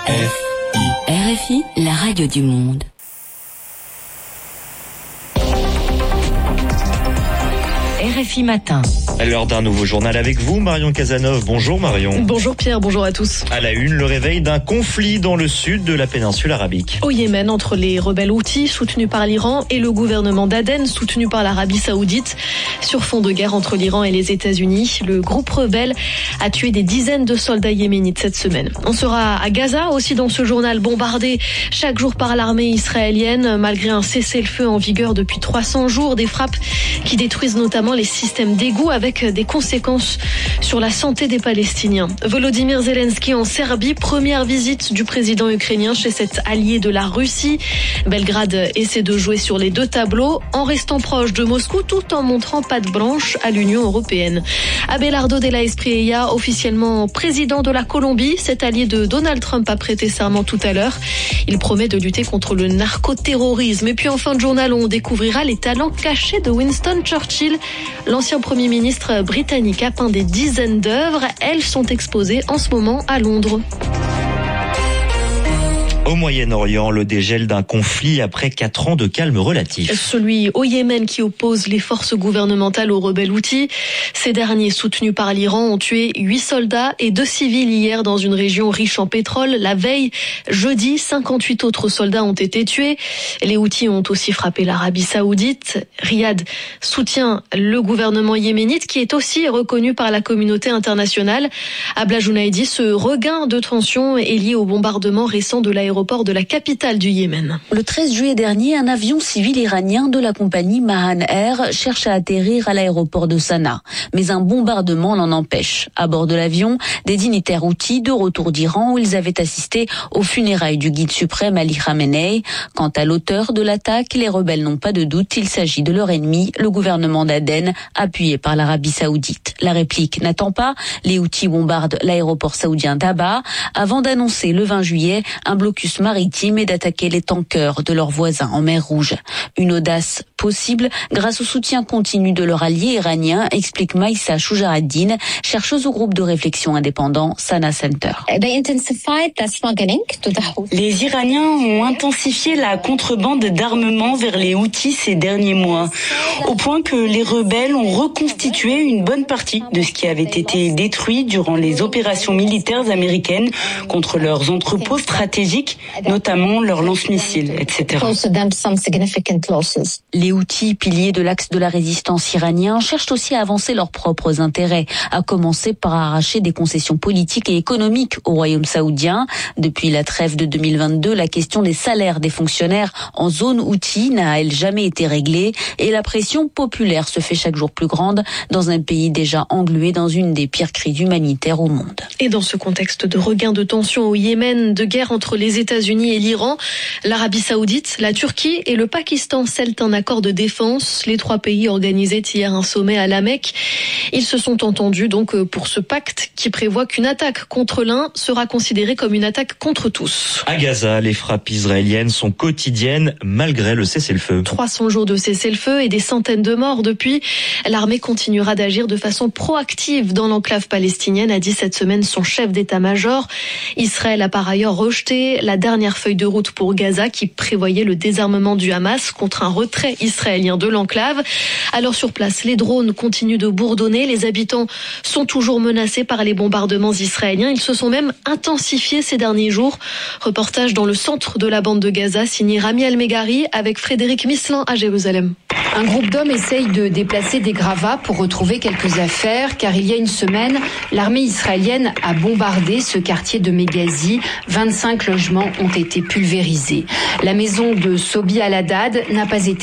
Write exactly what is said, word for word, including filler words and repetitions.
R F I, la radio du monde. R F I Matin. À l'heure d'un nouveau journal avec vous, Marion Cazeneuve. Bonjour Marion. Bonjour Pierre, bonjour à tous. À la une, le réveil d'un conflit dans le sud de la péninsule arabique. Au Yémen, entre les rebelles houthis soutenus par l'Iran et le gouvernement d'Aden soutenu par l'Arabie Saoudite. Sur fond de guerre entre l'Iran et les États-Unis, le groupe rebelle a tué des dizaines de soldats yéménites cette semaine. On sera à Gaza aussi dans ce journal, bombardé chaque jour par l'armée israélienne malgré un cessez-le-feu en vigueur depuis trois cents jours. Des frappes qui détruisent notamment les systèmes d'égouts avec des conséquences sur la santé des Palestiniens. Volodymyr Zelensky en Serbie, première visite du président ukrainien chez cet allié de la Russie. Belgrade essaie de jouer sur les deux tableaux en restant proche de Moscou tout en montrant patte blanche à l'Union européenne. Abelardo de la Espriella, officiellement président de la Colombie, cet allié de Donald Trump a prêté serment tout à l'heure. Il promet de lutter contre le narcoterrorisme. Et puis en fin de journal, on découvrira les talents cachés de Winston Churchill. L'ancien Premier ministre britannique a peint des dizaines d'œuvres. Elles sont exposées en ce moment à Londres. Au Moyen-Orient, le dégel d'un conflit après quatre ans de calme relatif. Celui au Yémen qui oppose les forces gouvernementales aux rebelles houthis. Ces derniers, soutenus par l'Iran, ont tué huit soldats et deux civils hier dans une région riche en pétrole. La veille, jeudi, cinquante-huit autres soldats ont été tués. Les houthis ont aussi frappé l'Arabie Saoudite. Riyad soutient le gouvernement yéménite qui est aussi reconnu par la communauté internationale. Abla Jounaidi, ce regain de tension est lié au bombardement récent de l'aéroport de la capitale du Yémen. Le treize juillet dernier, un avion civil iranien de la compagnie Mahan Air cherche à atterrir à l'aéroport de Sanaa. Mais un bombardement l'en empêche. À bord de l'avion, des dignitaires houthis de retour d'Iran où ils avaient assisté aux funérailles du guide suprême Ali Khamenei. Quant à l'auteur de l'attaque, les rebelles n'ont pas de doute, il s'agit de leur ennemi, le gouvernement d'Aden, appuyé par l'Arabie Saoudite. La réplique n'attend pas, les houthis bombardent l'aéroport saoudien d'Abha avant d'annoncer le vingt juillet un blocus maritime et d'attaquer les tankers de leurs voisins en mer Rouge. Une audace possible grâce au soutien continu de leur allié iranien, explique Maïssa Choujareddine, chercheuse au groupe de réflexion indépendant Sana Center. Les Iraniens ont intensifié la contrebande d'armement vers les Houthis ces derniers mois, au point que les rebelles ont reconstitué une bonne partie de ce qui avait été détruit durant les opérations militaires américaines contre leurs entrepôts stratégiques, notamment leurs lance-missiles, et cetera. Les Houthis, piliers de l'axe de la résistance iranien, cherchent aussi à avancer leurs propres intérêts, à commencer par arracher des concessions politiques et économiques au royaume saoudien. Depuis la trêve de deux mille vingt-deux, la question des salaires des fonctionnaires en zone Houthi n'a, elle, jamais été réglée et la pression populaire se fait chaque jour plus grande dans un pays déjà englué dans une des pires crises humanitaires au monde. Et dans ce contexte de regain de tension au Yémen, de guerre entre les États-Unis et l'Iran, l'Arabie Saoudite, la Turquie et le Pakistan scellent un accord de défense. Les trois pays organisaient hier un sommet à La Mecque. Ils se sont entendus donc pour ce pacte qui prévoit qu'une attaque contre l'un sera considérée comme une attaque contre tous. À Gaza, les frappes israéliennes sont quotidiennes malgré le cessez-le-feu. trois cents jours de cessez-le-feu et des centaines de morts depuis. L'armée continuera d'agir de façon proactive dans l'enclave palestinienne, a dit cette semaine son chef d'état-major. Israël a par ailleurs rejeté la dernière feuille de route pour Gaza qui prévoyait le désarmement du Hamas contre un retrait israélien de l'enclave. Alors sur place, les drones continuent de bourdonner. Les habitants sont toujours menacés par les bombardements israéliens. Ils se sont même intensifiés ces derniers jours. Reportage dans le centre de la bande de Gaza, signé Rami El-Megari avec Frédéric Misselin à Jérusalem. Un groupe d'hommes essaye de déplacer des gravats pour retrouver quelques affaires, car il y a une semaine, l'armée israélienne a bombardé ce quartier de Meghazi. vingt-cinq logements ont été pulvérisés. La maison de Sobi Al-Haddad n'a pas été